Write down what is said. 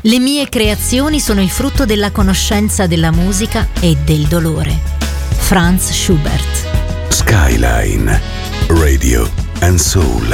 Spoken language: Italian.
Le mie creazioni sono il frutto della conoscenza della musica e del dolore. Franz Schubert. Skyline, Radio and Soul.